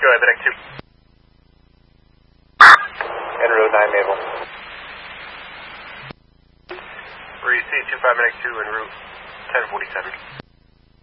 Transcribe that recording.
Go ahead, Medic 2. En route 9 Naval. Receive 25 Medic 2 en route 1047.